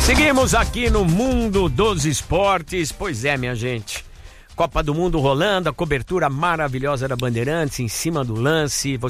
Seguimos aqui no Mundo dos Esportes. Pois é, minha gente. Copa do Mundo rolando, a cobertura maravilhosa da Bandeirantes em cima do lance.